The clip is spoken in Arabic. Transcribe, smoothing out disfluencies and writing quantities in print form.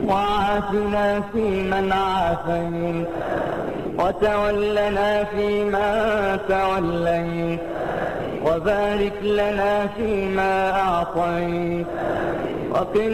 وعافنا فيمن عافيت، وتولنا فيما توليت، وبارك لنا فيما أعطيت، وقنا